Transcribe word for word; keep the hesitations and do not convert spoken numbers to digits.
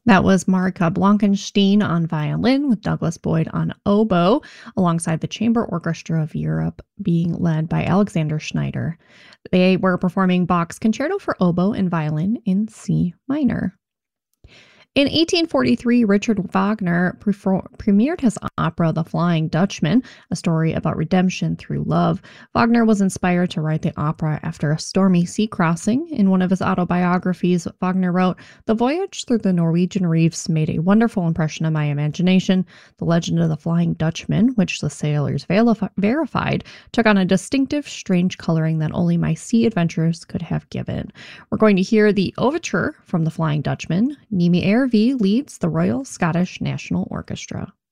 That was Marika Blankenstein on violin with Douglas Boyd on oboe, alongside the Chamber Orchestra of Europe being led by Alexander Schneider. They were performing Bach's Concerto for Oboe and Violin in C minor. In eighteen forty-three, Richard Wagner prefer- premiered his opera The Flying Dutchman, a story about redemption through love. Wagner was inspired to write the opera after a stormy sea crossing. In one of his autobiographies, Wagner wrote, "The voyage through the Norwegian reefs made a wonderful impression on my imagination. The legend of the Flying Dutchman, which the sailors verif- verified, took on a distinctive, strange coloring that only my sea adventures could have given." We're going to hear the overture from The Flying Dutchman. Nimi Ervi leads the Royal Scottish National Orchestra.